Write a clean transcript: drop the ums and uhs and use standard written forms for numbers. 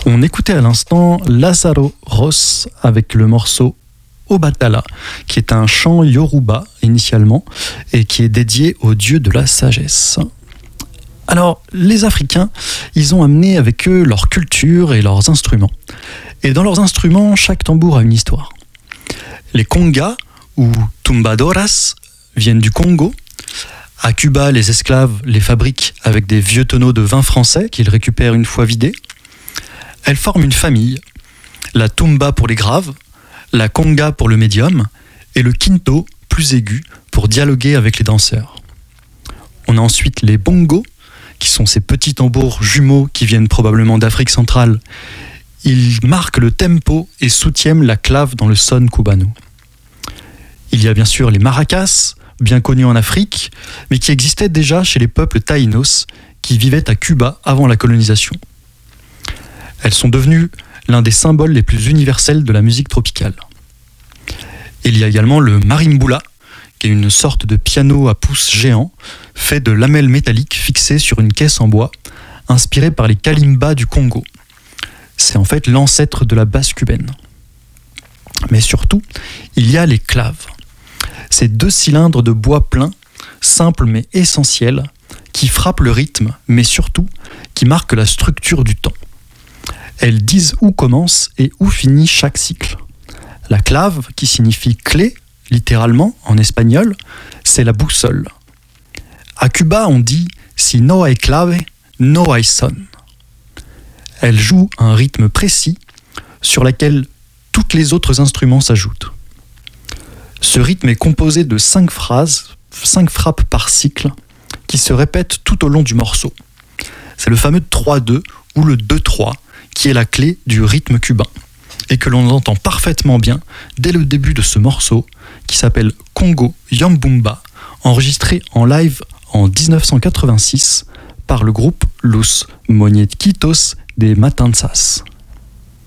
On écoutait à l'instant Lázaro Ross avec le morceau Obatala, qui est un chant yoruba initialement et qui est dédié au dieu de la sagesse. Alors, les Africains, ils ont amené avec eux leur culture et leurs instruments. Et dans leurs instruments, chaque tambour a une histoire. Les congas, ou tumbadoras, viennent du Congo. À Cuba, les esclaves les fabriquent avec des vieux tonneaux de vin français qu'ils récupèrent une fois vidés. Elles forment une famille. La tumba pour les graves, la conga pour le médium, et le quinto, plus aigu, pour dialoguer avec les danseurs. On a ensuite les bongos, qui sont ces petits tambours jumeaux qui viennent probablement d'Afrique centrale. Ils marquent le tempo et soutiennent la clave dans le son cubano. Il y a bien sûr les maracas, bien connus en Afrique, mais qui existaient déjà chez les peuples taïnos qui vivaient à Cuba avant la colonisation. Elles sont devenues l'un des symboles les plus universels de la musique tropicale. Il y a également le marimbula, qui est une sorte de piano à pouces géant, fait de lamelles métalliques fixées sur une caisse en bois, inspiré par les kalimbas du Congo. C'est en fait l'ancêtre de la basse cubaine. Mais surtout, il y a les claves. Ces 2 cylindres de bois plein, simples mais essentiels, qui frappent le rythme, mais surtout qui marquent la structure du temps. Elles disent où commence et où finit chaque cycle. La clave, qui signifie clé, littéralement, en espagnol, c'est la boussole. À Cuba, on dit « si no hay clave, no hay son ». Elle joue un rythme précis sur lequel tous les autres instruments s'ajoutent. Ce rythme est composé de 5 phrases, 5 frappes par cycle, qui se répètent tout au long du morceau. C'est le fameux 3-2 ou le 2-3 qui est la clé du rythme cubain et que l'on entend parfaitement bien dès le début de ce morceau qui s'appelle Congo Yambumba, enregistré en live en 1986 par le groupe Los Moñequitos de Matanzas.